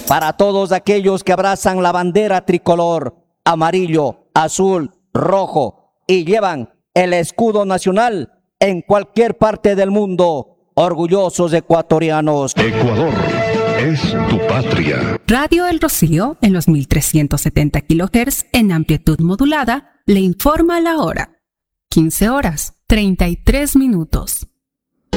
Para todos aquellos que abrazan la bandera tricolor, amarillo, azul, rojo y llevan el escudo nacional en cualquier parte del mundo, orgullosos ecuatorianos. Ecuador es tu patria. Radio El Rocío, en los 1370 kHz en amplitud modulada, le informa la hora. 15 horas, 33 minutos.